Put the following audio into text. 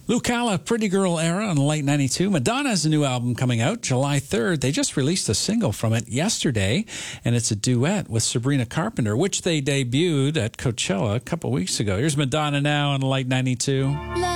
Lucala, Pretty Girl Era on Light 92. Madonna has a new album coming out July 3rd. They just released a single from it yesterday, and it's a duet with Sabrina Carpenter, which they debuted at Coachella a couple weeks ago. Here's Madonna now on Light 92.